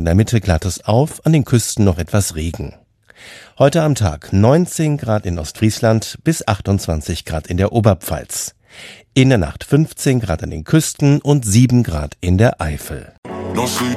der Mitte glattes Auf, an den Küsten noch etwas Regen. Heute am Tag 19 Grad in Ostfriesland bis 28 Grad in der Oberpfalz. In der Nacht 15 Grad an den Küsten und 7 Grad in der Eifel.